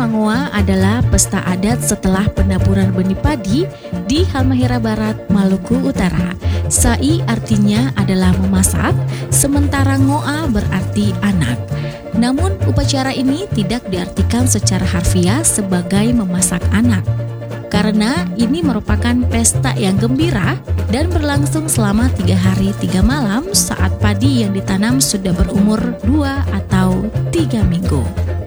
Mangoa adalah pesta adat setelah pendaburan benih padi di Halmahera Barat, Maluku Utara. Sai artinya adalah memasak, sementara Ngoa berarti anak. Namun upacara ini tidak diartikan secara harfiah sebagai memasak anak, karena ini merupakan pesta yang gembira dan berlangsung selama 3 hari 3 malam saat padi yang ditanam sudah berumur 2 atau 3 minggu.